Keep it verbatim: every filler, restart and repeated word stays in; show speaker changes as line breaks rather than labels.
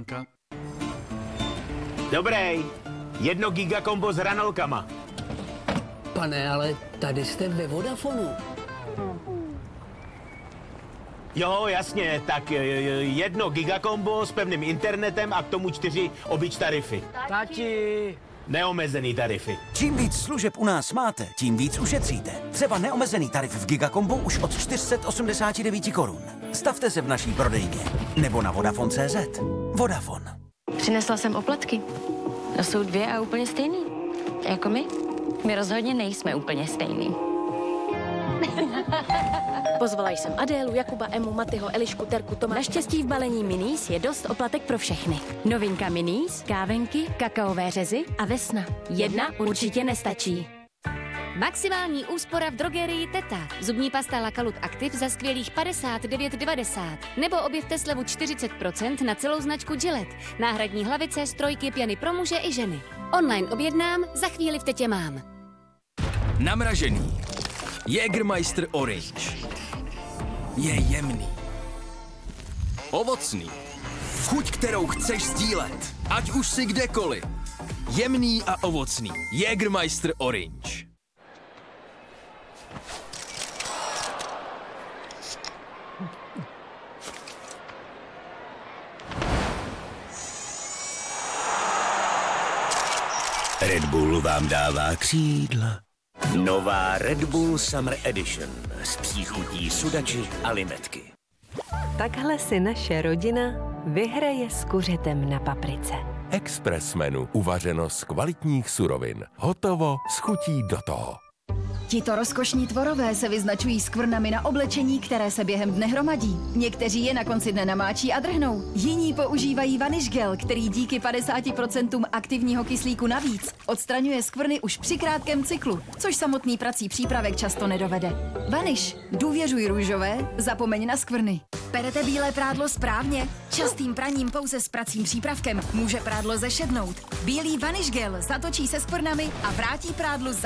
Stanka.
Dobrý. Jedno gigakombo s hranolkama.
Pane, ale tady jste ve Vodafonu.
Jo, jasně, tak jedno gigakombo s pevným internetem a k tomu čtyři obyč tarify.
Tati!
Neomezený tarify.
Čím víc služeb u nás máte, tím víc ušetříte. Třeba neomezený tarif v Gigakombu už od čtyři sta osmdesát devět korun. Stavte se v naší prodejně nebo na Vodafone tečka cé zet. Vodafone.
Přinesla jsem oplatky. No jsou dvě a úplně stejný. Jako my. My rozhodně nejsme úplně stejný.
Pozvala jsem Adélu, Jakuba, Emu, Matyho, Elišku, Terku, Toma.
Naštěstí v balení Minis je dost oplatek pro všechny. Novinka Minis, kávenky, kakaové řezy a vesna. Jedna určitě nestačí.
Maximální úspora v drogerii Teta. Zubní pasta Lakalut Active za skvělých padesát devět devadesát. Nebo objevte slevu čtyřicet procent na celou značku Gillette. Náhradní hlavice, strojky, pěny pro muže i ženy. Online objednám, za chvíli v Tetě mám.
Namražený. Jägermeister Orange. Je jemný. Ovocný. Chuť, kterou chceš sdílet. Ať už si kdekoliv. Jemný a ovocný. Jägermeister Orange.
Red Bull vám dává křídla. Nová Red Bull Summer Edition s příchutí sudači a limetky.
Takhle si naše rodina vyhraje s kuřetem na paprice.
Express menu, uvařeno z kvalitních surovin. Hotovo s chutí do toho.
Tito rozkošní tvorové se vyznačují skvrnami na oblečení, které se během dne hromadí. Někteří je na konci dne namáčí a drhnou. Jiní používají vanish gel, který díky padesáti procentům aktivního kyslíku navíc odstraňuje skvrny už při krátkém cyklu, což samotný prací přípravek často nedovede. Vanish. Důvěřuj růžové, zapomeň na skvrny. Perete bílé prádlo správně? Častým praním pouze s pracím přípravkem může prádlo zešednout. Bílý vanish gel zatočí se skvrnami a vrátí prádlu za